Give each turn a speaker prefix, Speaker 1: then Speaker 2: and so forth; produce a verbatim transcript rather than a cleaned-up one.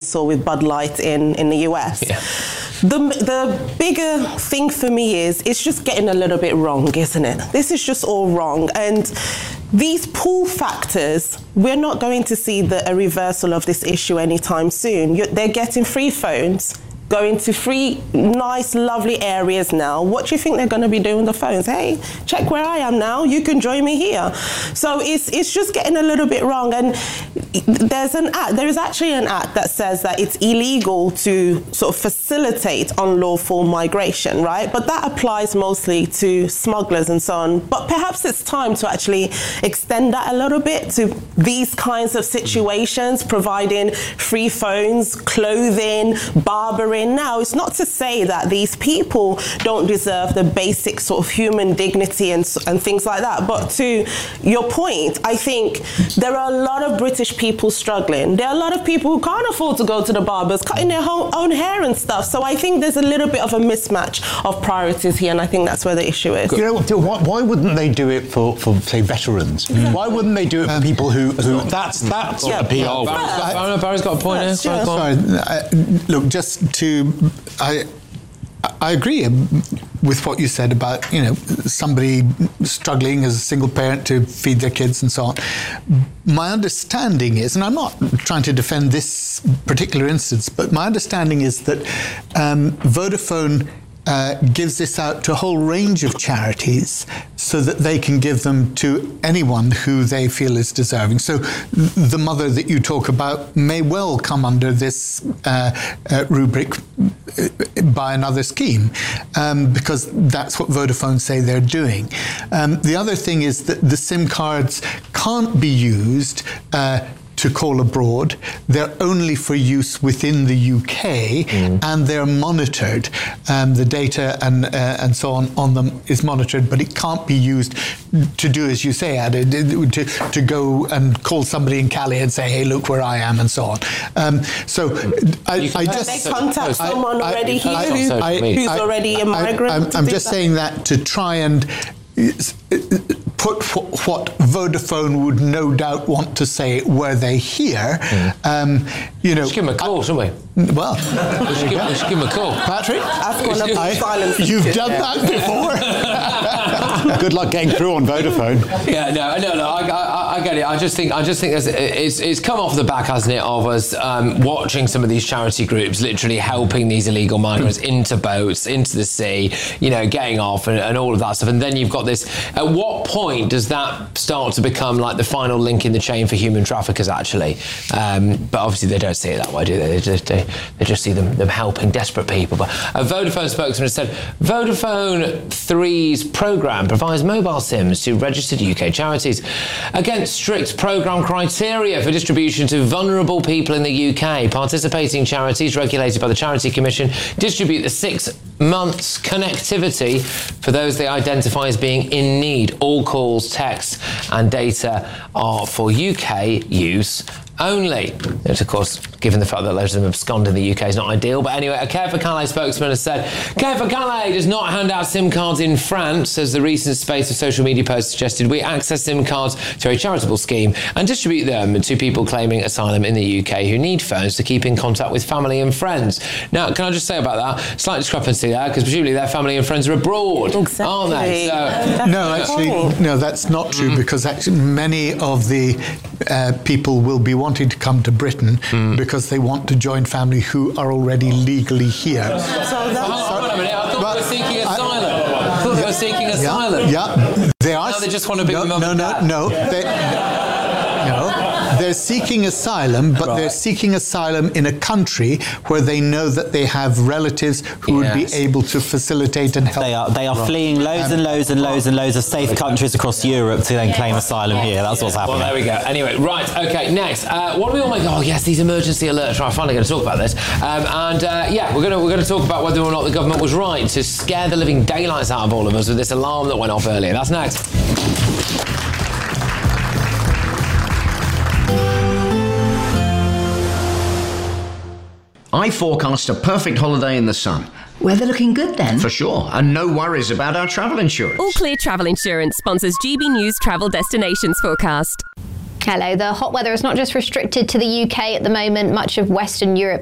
Speaker 1: saw with Bud Light in, in the U S.
Speaker 2: Yeah.
Speaker 1: The, the bigger thing for me is, it's just getting a little bit wrong, isn't it? This is just all wrong. And these pull factors, we're not going to see the, a reversal of this issue anytime soon. You're, they're getting free phones, going to free, nice, lovely areas now. What do you think they're going to be doing with the phones? Hey, check where I am now. You can join me here. So it's it's just getting a little bit wrong. And there's an act, there is actually an act that says that it's illegal to sort of facilitate unlawful migration, right? But that applies mostly to smugglers and so on. But perhaps it's time to actually extend that a little bit to these kinds of situations, providing free phones, clothing, barbering. Now, it's not to say that these people don't deserve the basic sort of human dignity and, and things like that. But to your point, I think there are a lot of British people struggling. There are a lot of people who can't afford to go to the barbers, cutting their own, own hair and stuff. So I think there's a little bit of a mismatch of priorities here, and I think that's where the issue is.
Speaker 3: You know, why, why wouldn't they do it for, for say, veterans? Mm. Why wouldn't they do it for people who... who that's that's
Speaker 1: yeah,
Speaker 3: a P R.
Speaker 2: Yeah, Barry's got a point here.
Speaker 1: Sure.
Speaker 4: Sorry, uh, look, just to... I I agree with what you said about, you know, somebody struggling as a single parent to feed their kids and so on. My understanding is, and I'm not trying to defend this particular instance, but my understanding is that um, Vodafone Uh, gives this out to a whole range of charities so that they can give them to anyone who they feel is deserving. So the mother that you talk about may well come under this uh, uh, rubric by another scheme, um, because that's what Vodafone say they're doing. Um, the other thing is that the SIM cards can't be used uh, to call abroad. They're only for use within the U K, mm. and they're monitored. Um, the data and uh, and so on on them is monitored, but it can't be used to do, as you say, Ada, to, to go and call somebody in Cali and say, hey, look where I am, and so on. Um, so I, I just...
Speaker 1: They contact I, someone
Speaker 4: I,
Speaker 1: already
Speaker 4: I,
Speaker 1: here
Speaker 4: I, I,
Speaker 1: who's
Speaker 4: I,
Speaker 1: already a migrant.
Speaker 4: I, I'm, I'm just
Speaker 1: that?
Speaker 4: saying that to try and put what Vodafone would no doubt want to say were they here. Mm. Um, you know,
Speaker 2: we should give them a call, shouldn't we?
Speaker 4: Well,
Speaker 2: we should, give, we should give them a call.
Speaker 4: Patrick,
Speaker 1: Ask one of
Speaker 4: I,
Speaker 1: silence.
Speaker 4: You've done that before.
Speaker 3: Good luck getting through on Vodafone.
Speaker 2: Yeah, no, no, no. I, I, I get it. I just think, I just think there's, it's, it's come off the back, hasn't it, of us um, watching some of these charity groups literally helping these illegal migrants into boats, into the sea, you know, getting off and, and all of that stuff. And then you've got this. At what point does that start to become like the final link in the chain for human traffickers? Actually, um, but obviously they don't see it that way, do they? They just, they, they just see them, them helping desperate people. But a Vodafone spokesman has said Vodafone three's programme provides mobile SIMs to registered U K charities against strict programme criteria for distribution to vulnerable people in the U K. Participating charities, regulated by the Charity Commission, distribute the six months connectivity for those they identify as being in need. All calls, texts and data are for U K use only. It's, of course, given the fact that loads of them abscond in the U K is not ideal. But anyway, a Care for Calais spokesman has said, Care for Calais does not hand out SIM cards in France, as the recent space of social media posts suggested. We access SIM cards through a charitable scheme and distribute them to people claiming asylum in the U K who need phones to keep in contact with family and friends. Now, can I just say about that, slight discrepancy there, because presumably their family and friends are abroad,
Speaker 1: exactly.
Speaker 2: aren't they? So,
Speaker 4: no, actually, no, that's not true, mm. because actually many of the uh, people will be wanting to come to Britain mm. because they want to join family who are already legally here.
Speaker 1: So that's...
Speaker 2: Hold on a minute, I thought they were seeking asylum. I, I thought they were seeking asylum.
Speaker 4: Yeah, yeah. They are.
Speaker 2: No, they just want to be
Speaker 4: no,
Speaker 2: with mum
Speaker 4: no,
Speaker 2: and
Speaker 4: no,
Speaker 2: dad.
Speaker 4: no, they, no. They're seeking asylum, but right. they're seeking asylum in a country where they know that they have relatives who yes. would be able to facilitate and help.
Speaker 5: They are they are
Speaker 4: right.
Speaker 5: fleeing loads um, and loads and loads and loads of safe countries across Europe to then claim asylum here. That's what's happening.
Speaker 2: Well, there we go. Anyway, right, okay, next. Uh, what do we all make? Oh, yes, these emergency alerts. Right, I'm finally going to talk about this. Um, and uh, yeah, we're going to we're going to talk about whether or not the government was right to scare the living daylights out of all of us with this alarm that went off earlier. That's next.
Speaker 6: I forecast a perfect holiday in the sun.
Speaker 7: Weather looking good then?
Speaker 6: For sure, and no worries about our travel insurance.
Speaker 8: All Clear Travel Insurance sponsors G B News Travel Destinations Forecast.
Speaker 9: Hello, the hot weather is not just restricted to the U K at the moment. Much of Western Europe